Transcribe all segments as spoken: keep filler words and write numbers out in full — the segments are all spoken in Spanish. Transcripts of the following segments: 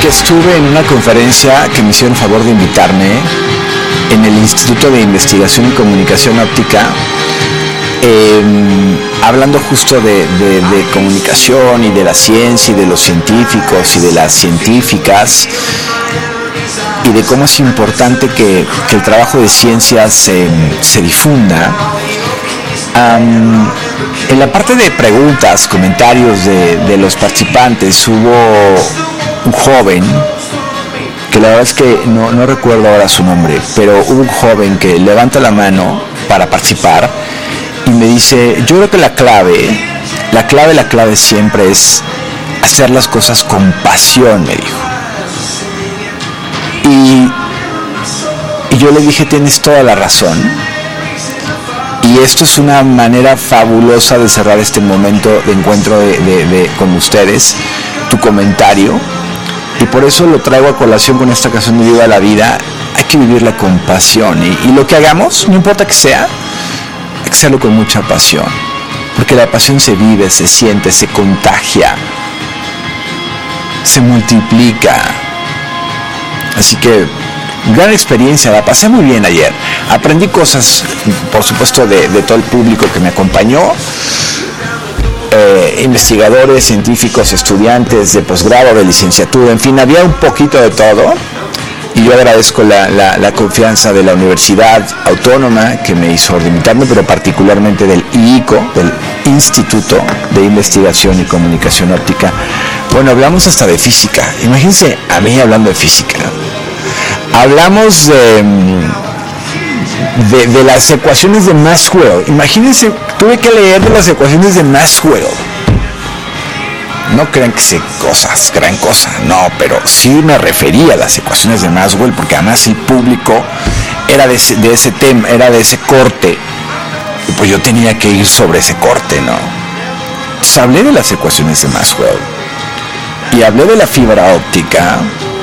que estuve en una conferencia que me hicieron el favor de invitarme en el Instituto de Investigación y Comunicación Óptica, eh, hablando justo de, de, de comunicación y de la ciencia y de los científicos y de las científicas y de cómo es importante que, que el trabajo de ciencia se, se difunda. Um, en la parte de preguntas, comentarios de, de los participantes, hubo un joven, que la verdad es que no, no recuerdo ahora su nombre, pero hubo un joven que levanta la mano para participar y me dice, yo creo que la clave, la clave, la clave siempre es hacer las cosas con pasión, me dijo. Y, y yo le dije, tienes toda la razón. Y esto es una manera fabulosa de cerrar este momento de encuentro de, de, de, con ustedes, tu comentario. Y por eso lo traigo a colación con esta canción de Viva la Vida. Hay que vivirla con pasión. Y, y lo que hagamos, no importa que sea, hay que hacerlo con mucha pasión. Porque la pasión se vive, se siente, se contagia, se multiplica. Así que, gran experiencia, la pasé muy bien ayer. Aprendí cosas, por supuesto, de, de todo el público que me acompañó. Eh, investigadores, científicos, estudiantes de posgrado, de licenciatura, en fin, había un poquito de todo. Y yo agradezco la, la, la confianza de la Universidad Autónoma que me hizo invitarme, pero particularmente del I I C O, del Instituto de Investigación y Comunicación Óptica. Bueno, hablamos hasta de física. Imagínense a mí hablando de física. Hablamos de, de, de las ecuaciones de Maxwell. Imagínense, tuve que leer de las ecuaciones de Maxwell. No crean que sé cosas, gran cosa, no, pero sí me refería a las ecuaciones de Maxwell, porque además el público era de ese, de ese tema, era de ese corte, y pues yo tenía que ir sobre ese corte, ¿no? Entonces hablé de las ecuaciones de Maxwell, y hablé de la fibra óptica,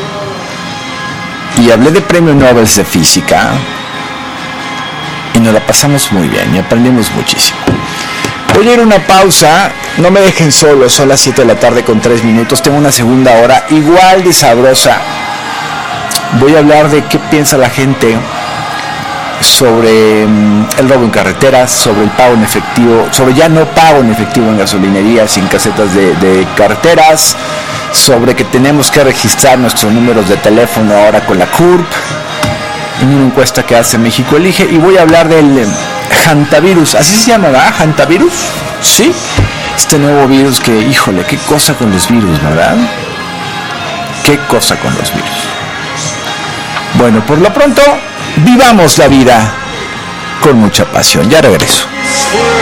y hablé de premios Nobel de física, y nos la pasamos muy bien, y aprendimos muchísimo. Voy a ir a una pausa, no me dejen solo, son las siete de la tarde con tres minutos, tengo una segunda hora igual de sabrosa. Voy a hablar de qué piensa la gente sobre um, el robo en carreteras, sobre el pago en efectivo, sobre ya no pago en efectivo en gasolinerías y en casetas de, de carreteras, sobre que tenemos que registrar nuestros números de teléfono ahora con la C U R P, en una encuesta que hace México Elige, y voy a hablar del hantavirus, así se llama, ¿verdad? ¿Hantavirus? Sí, este nuevo virus que, híjole, qué cosa con los virus, ¿verdad? Qué cosa con los virus. Bueno, por lo pronto, vivamos la vida con mucha pasión. Ya regreso.